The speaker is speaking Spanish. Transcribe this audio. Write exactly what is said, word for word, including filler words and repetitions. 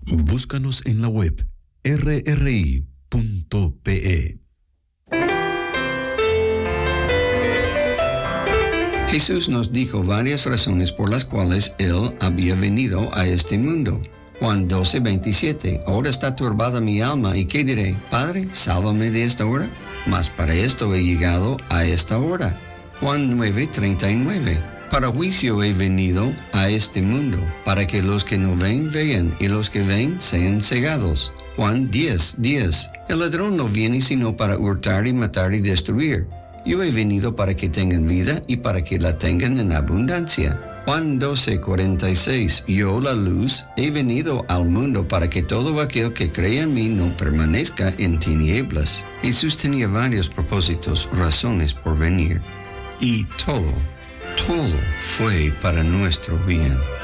Búscanos en la web erre erre i punto pe e. Jesús nos dijo varias razones por las cuales Él había venido a este mundo. Juan doce, veintisiete. Ahora está turbada mi alma, ¿y qué diré? Padre, sálvame de esta hora. Mas para esto he llegado a esta hora. Juan nueve, treinta y nueve. Para juicio he venido a este mundo, para que los que no ven vean, y los que ven sean cegados. Juan diez, diez. El ladrón no viene sino para hurtar y matar y destruir. Yo he venido para que tengan vida y para que la tengan en abundancia. Juan doce, cuarenta y seis. Yo, la luz, he venido al mundo para que todo aquel que cree en mí no permanezca en tinieblas. Jesús tenía varios propósitos, razones por venir. Y todo, todo fue para nuestro bien.